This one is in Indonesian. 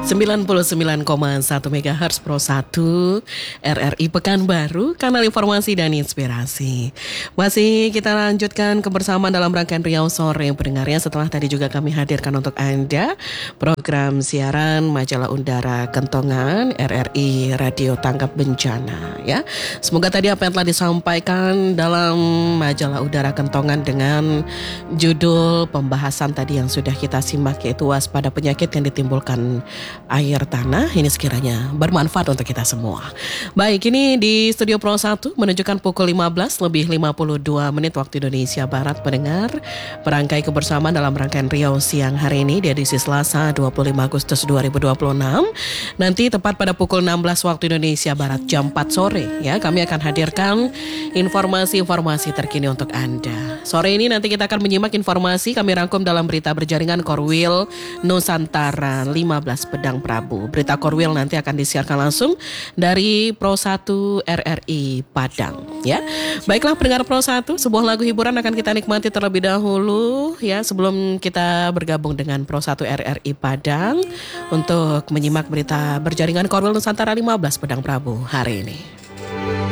99,1 MHz Pro 1 RRI Pekanbaru, kanal informasi dan inspirasi. Masih kita lanjutkan kebersamaan dalam rangkaian Riau Sore pendengarnya. Setelah tadi juga kami hadirkan untuk Anda program siaran Majalah Udara Kentongan RRI Radio Tanggap Bencana ya. Semoga tadi apa yang telah disampaikan dalam Majalah Udara Kentongan dengan judul pembahasan tadi yang sudah kita simak, yaitu waspada penyakit yang ditimbulkan air tanah, ini sekiranya bermanfaat untuk kita semua. Baik, ini di Studio Pro 1 menunjukkan pukul 15:52 waktu Indonesia Barat. Pendengar, merangkai kebersamaan dalam rangkaian Riau siang hari ini di edisi Selasa 25 Agustus 2026. Nanti tepat pada pukul 16 waktu Indonesia Barat jam 4 sore ya, kami akan hadirkan informasi-informasi terkini untuk Anda. Sore ini nanti kita akan menyimak informasi kami rangkum dalam berita berjaringan Korwil Nusantara 15 Pedang Prabu. Berita Korwil nanti akan disiarkan langsung dari Pro 1 RRI Padang ya. Baiklah pendengar Pro 1, sebuah lagu hiburan akan kita nikmati terlebih dahulu ya, sebelum kita bergabung dengan Pro 1 RRI Padang untuk menyimak berita berjaringan Korwil Nusantara 15 Pedang Prabu hari ini.